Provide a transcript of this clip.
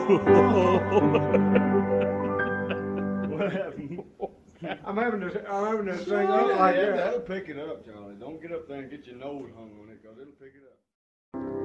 What happened? I'm having this thing Yeah, up like that. that'll pick it up, Charlie. Don't get up there and get your nose hung on it, 'cause it'll pick it up.